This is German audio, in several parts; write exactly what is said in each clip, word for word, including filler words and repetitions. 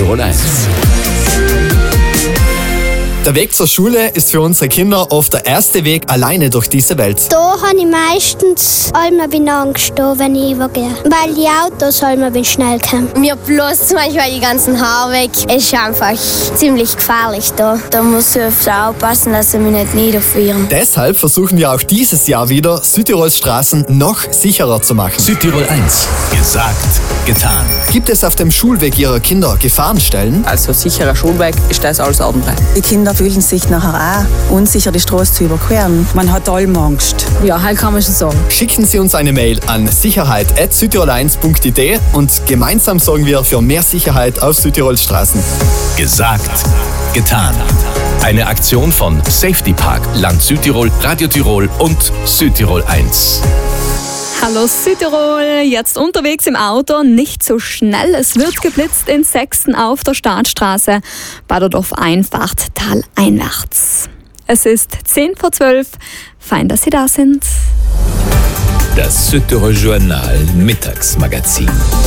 Südtirol eins. Der Weg zur Schule ist für unsere Kinder oft der erste Weg alleine durch diese Welt. Da habe ich meistens immer Angst, wenn ich übergehe. Weil die Autos immer schnell kommen. Mir bloß manchmal die ganzen Haare weg. Es ist einfach ziemlich gefährlich da. Da muss ich öfter aufpassen, dass sie mich nicht niederfrieren. Deshalb versuchen wir auch dieses Jahr wieder, Südtirols Straßen noch sicherer zu machen. Südtirol eins. Gesagt, getan. Gibt es auf dem Schulweg Ihrer Kinder Gefahrenstellen? Also sicherer Schulweg ist das alles andere. Die Kinder fühlen sich nachher auch unsicher, die Straße zu überqueren. Man hat allem Angst. Ja, halt kann man schon sagen. Schicken Sie uns eine Mail an sicherheit at südtirol eins punkt i d und gemeinsam sorgen wir für mehr Sicherheit auf Südtirols Straßen. Gesagt, getan. Eine Aktion von Safety Park, Land Südtirol, Radio Tirol und Südtirol eins. Hallo Südtirol, jetzt unterwegs im Auto, nicht so schnell. Es wird geblitzt in Sechsten auf der Staatsstraße, bei der Dorfeinfahrt taleinwärts. Es ist zehn vor zwölf, fein, dass Sie da sind. Das Südtirol Journal Mittagsmagazin.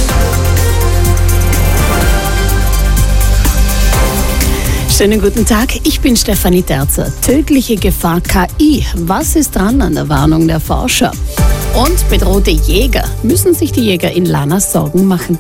Schönen guten Tag, ich bin Stefanie Terzer. Tödliche Gefahr K I. Was ist dran an der Warnung der Forscher? Und bedrohte Jäger. Müssen sich die Jäger in Lana Sorgen machen?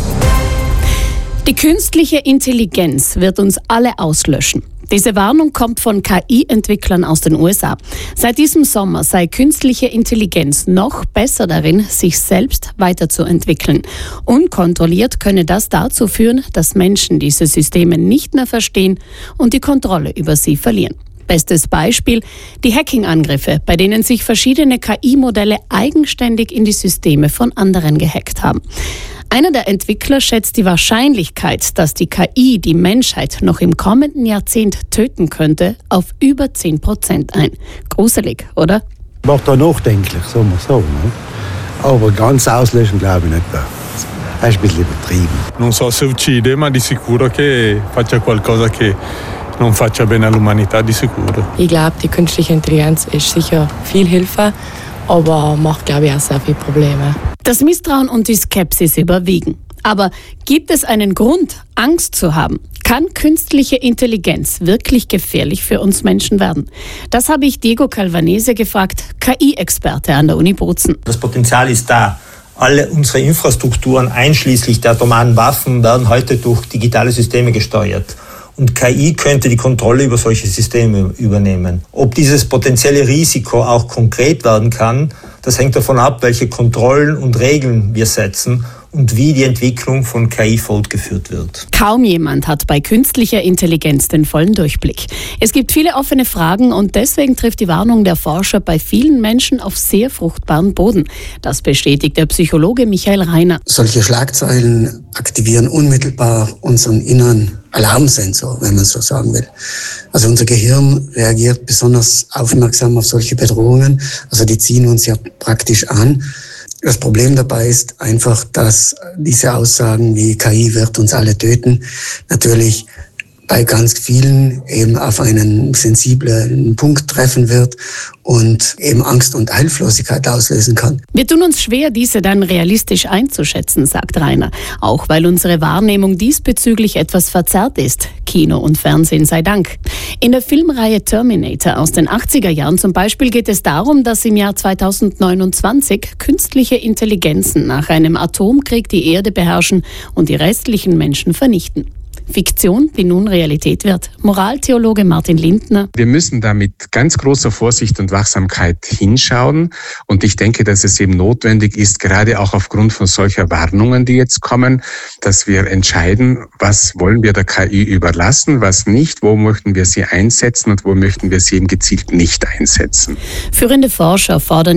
Die künstliche Intelligenz wird uns alle auslöschen. Diese Warnung kommt von K I-Entwicklern aus den U S A. Seit diesem Sommer sei künstliche Intelligenz noch besser darin, sich selbst weiterzuentwickeln. Unkontrolliert könne das dazu führen, dass Menschen diese Systeme nicht mehr verstehen und die Kontrolle über sie verlieren. Bestes Beispiel, die Hacking-Angriffe, bei denen sich verschiedene K I-Modelle eigenständig in die Systeme von anderen gehackt haben. Einer der Entwickler schätzt die Wahrscheinlichkeit, dass die K I die Menschheit noch im kommenden Jahrzehnt töten könnte, auf über zehn Prozent ein. Gruselig, oder? Macht da nachdenklich, sagen wir so. Ne? Aber ganz auslöschen glaube ich nicht. Das ist ein bisschen übertrieben. Non so se uccide, ma di sicuro che faccia qualcosa che non faccia bene all'umanità, di sicuro. Ich glaube, die künstliche Intelligenz ist sicher viel Hilfe, aber macht, glaube ich, auch sehr viele Probleme. Das Misstrauen und die Skepsis überwiegen. Aber gibt es einen Grund, Angst zu haben? Kann künstliche Intelligenz wirklich gefährlich für uns Menschen werden? Das habe ich Diego Calvanese gefragt, K I-Experte an der Uni Bozen. Das Potenzial ist da. Alle unsere Infrastrukturen, einschließlich der atomaren Waffen, werden heute durch digitale Systeme gesteuert. Und K I könnte die Kontrolle über solche Systeme übernehmen. Ob dieses potenzielle Risiko auch konkret werden kann, das hängt davon ab, welche Kontrollen und Regeln wir setzen und wie die Entwicklung von K I fortgeführt wird. Kaum jemand hat bei künstlicher Intelligenz den vollen Durchblick. Es gibt viele offene Fragen und deswegen trifft die Warnung der Forscher bei vielen Menschen auf sehr fruchtbaren Boden. Das bestätigt der Psychologe Michael Reiner. Solche Schlagzeilen aktivieren unmittelbar unseren inneren Alarmsensor, wenn man so sagen will. Also unser Gehirn reagiert besonders aufmerksam auf solche Bedrohungen. Also die ziehen uns ja praktisch an. Das Problem dabei ist einfach, dass diese Aussagen wie K I wird uns alle töten, natürlich bei ganz vielen eben auf einen sensiblen Punkt treffen wird und eben Angst und Hilflosigkeit auslösen kann. Wir tun uns schwer, diese dann realistisch einzuschätzen, sagt Rainer. Auch weil unsere Wahrnehmung diesbezüglich etwas verzerrt ist. Kino und Fernsehen sei Dank. In der Filmreihe Terminator aus den achtziger Jahren zum Beispiel geht es darum, dass im Jahr zweitausendneunundzwanzig künstliche Intelligenzen nach einem Atomkrieg die Erde beherrschen und die restlichen Menschen vernichten. Fiktion, die nun Realität wird. Moraltheologe Martin Lindner. Wir müssen da mit ganz großer Vorsicht und Wachsamkeit hinschauen. Und ich denke, dass es eben notwendig ist, gerade auch aufgrund von solcher Warnungen, die jetzt kommen, dass wir entscheiden, was wollen wir der K I überlassen, was nicht, wo möchten wir sie einsetzen und wo möchten wir sie eben gezielt nicht einsetzen. Führende Forscher fordern